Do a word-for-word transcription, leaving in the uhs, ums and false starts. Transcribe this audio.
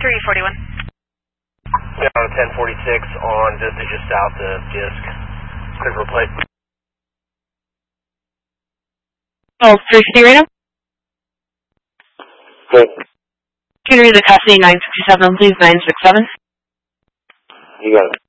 three forty-one. Yeah, on ten forty-six on just, just south of Disc. Quick replay. Oh, three fifty right now? Okay. Can you read the custody nine sixty-seven, please, nine six seven? You got it.